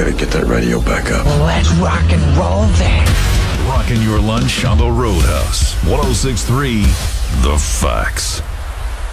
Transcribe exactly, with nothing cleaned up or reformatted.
gotta get that radio back up. Let's rock and roll then. Rocking your lunch on the Roadhouse. one oh six point three The Facts.